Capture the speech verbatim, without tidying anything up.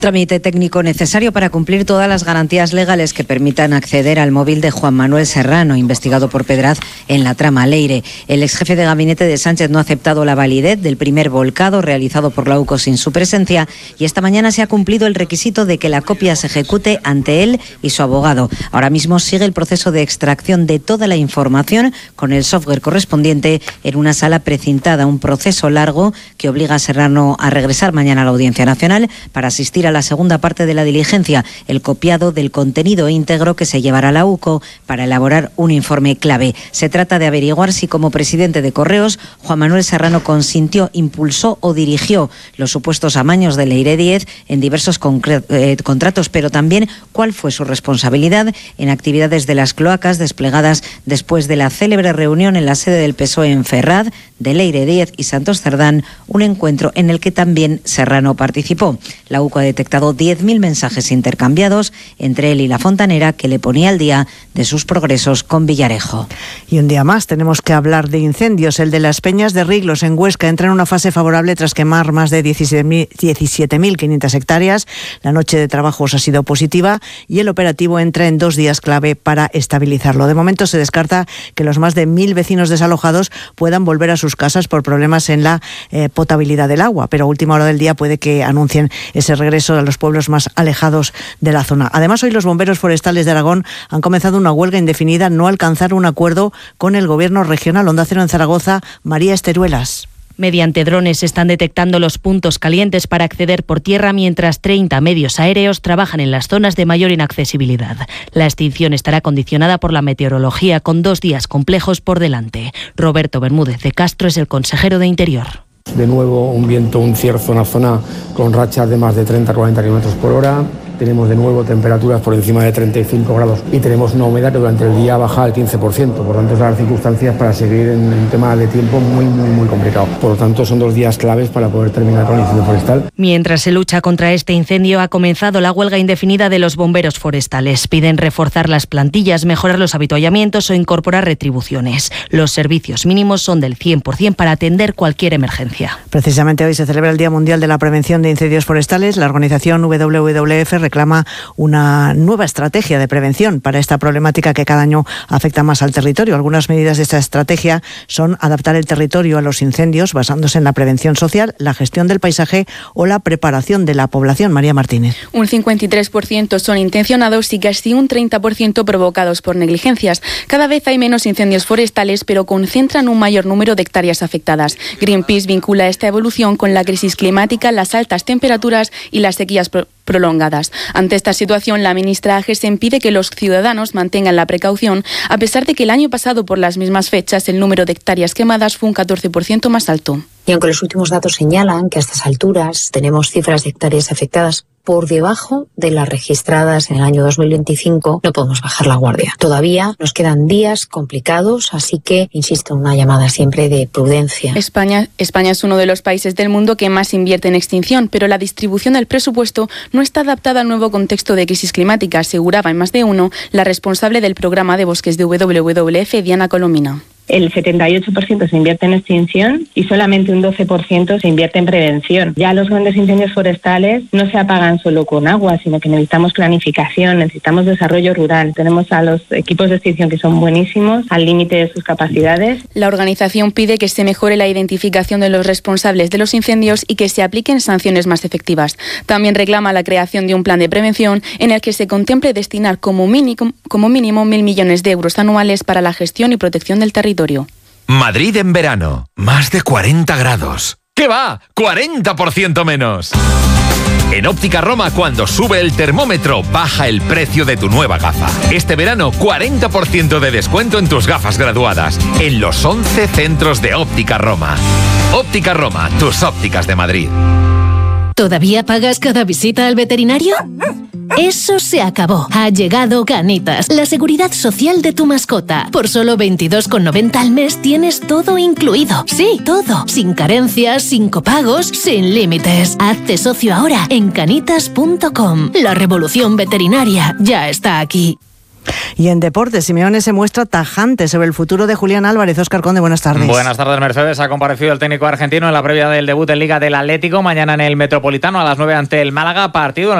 Trámite técnico necesario para cumplir todas las garantías legales que permitan acceder al móvil de Juan Manuel Serrano, investigado por Pedraz en la trama Leire. El ex jefe de gabinete de Sánchez no ha aceptado la validez del primer volcado realizado por la U C O sin su presencia y esta mañana se ha cumplido el requisito de que la copia se ejecute ante él y su abogado. Ahora mismo sigue el proceso de extracción de toda la información con el software correspondiente en una sala precintada, un proceso largo que obliga a Serrano a regresar mañana a la Audiencia Nacional para asistir a la segunda parte de la diligencia, el copiado del contenido íntegro que se llevará a la U C O para elaborar un informe clave. Se trata de averiguar si como presidente de Correos, Juan Manuel Serrano consintió, impulsó o dirigió los supuestos amaños de Leire Díez en diversos eh, contratos, pero también cuál fue su responsabilidad en actividades de las cloacas desplegadas después de la célebre reunión en la sede del P S O E en Ferraz, de Leire Díez y Santos Cerdán, un encuentro en el que también Serrano participó. La U C O ha detectado diez mil mensajes intercambiados entre él y la fontanera que le ponía al día de sus progresos con Villarejo. Y un día más tenemos que hablar de incendios. El de las Peñas de Riglos en Huesca entra en una fase favorable tras quemar más de diecisiete mil quinientas hectáreas. La noche de trabajos ha sido positiva y el operativo entra en dos días clave para estabilizarlo. De momento se descarta que los más de mil vecinos desalojados puedan volver a sus casas por problemas en la eh, potabilidad del agua, pero a última hora del día puede que anuncien ese regreso a los pueblos más alejados de la zona. Además, hoy los bomberos forestales de Aragón han comenzado una huelga indefinida, no alcanzar un acuerdo con el gobierno regional. Onda Cero en Zaragoza, María Esteruelas. Mediante drones se están detectando los puntos calientes para acceder por tierra, mientras treinta medios aéreos trabajan en las zonas de mayor inaccesibilidad. La extinción estará condicionada por la meteorología, con dos días complejos por delante. Roberto Bermúdez de Castro es el consejero de Interior. De nuevo un viento, un cierzo en la zona con rachas de más de treinta a cuarenta kilómetros por hora. Tenemos de nuevo temperaturas por encima de treinta y cinco grados y tenemos una humedad que durante el día baja al quince por ciento. Por tanto, son las circunstancias para seguir en un tema de tiempo muy, muy, muy complicado. Por lo tanto, son dos días claves para poder terminar con el incendio forestal. Mientras se lucha contra este incendio, ha comenzado la huelga indefinida de los bomberos forestales. Piden reforzar las plantillas, mejorar los avituallamientos o incorporar retribuciones. Los servicios mínimos son del cien por ciento para atender cualquier emergencia. Precisamente hoy se celebra el Día Mundial de la Prevención de Incendios Forestales. La organización W W F reclama una nueva estrategia de prevención para esta problemática que cada año afecta más al territorio. Algunas medidas de esta estrategia son adaptar el territorio a los incendios basándose en la prevención social, la gestión del paisaje o la preparación de la población. María Martínez. Un cincuenta y tres por ciento son intencionados y casi un treinta por ciento provocados por negligencias. Cada vez hay menos incendios forestales, pero concentran un mayor número de hectáreas afectadas. Greenpeace vincula esta evolución con la crisis climática, las altas temperaturas y las sequías pro- prolongadas. Ante esta situación, la ministra Agesen pide que los ciudadanos mantengan la precaución, a pesar de que el año pasado, por las mismas fechas, el número de hectáreas quemadas fue un catorce por ciento más alto. Y aunque los últimos datos señalan que a estas alturas tenemos cifras de hectáreas afectadas por debajo de las registradas en el año dos mil veinticinco, no podemos bajar la guardia. Todavía nos quedan días complicados, así que, insisto, una llamada siempre de prudencia. España, España es uno de los países del mundo que más invierte en extinción, pero la distribución del presupuesto no está adaptada al nuevo contexto de crisis climática, aseguraba en Más de Uno la responsable del programa de bosques de W W F, Diana Colomina. El setenta y ocho por ciento se invierte en extinción y solamente un doce por ciento se invierte en prevención. Ya los grandes incendios forestales no se apagan solo con agua, sino que necesitamos planificación, necesitamos desarrollo rural. Tenemos a los equipos de extinción que son buenísimos, al límite de sus capacidades. La organización pide que se mejore la identificación de los responsables de los incendios y que se apliquen sanciones más efectivas. También reclama la creación de un plan de prevención en el que se contemple destinar como mínimo, como mínimo mil millones de euros anuales para la gestión y protección del territorio. Madrid en verano, más de cuarenta grados. ¿Qué va? ¡cuarenta por ciento menos! En Óptica Roma, cuando sube el termómetro, baja el precio de tu nueva gafa. Este verano, cuarenta por ciento de descuento en tus gafas graduadas, en los once centros de Óptica Roma. Óptica Roma, tus ópticas de Madrid. ¿Todavía pagas cada visita al veterinario? Eso se acabó. Ha llegado Canitas, la seguridad social de tu mascota. Por solo veintidós con noventa al mes tienes todo incluido. Sí, todo. Sin carencias, sin copagos, sin límites. Hazte socio ahora en canitas punto com. La revolución veterinaria ya está aquí. Y en deportes, Simeone se muestra tajante sobre el futuro de Julián Álvarez. Óscar Conde, buenas tardes. Buenas tardes, Mercedes. Ha comparecido el técnico argentino en la previa del debut en Liga del Atlético. Mañana en el Metropolitano a las nueve ante el Málaga. Partido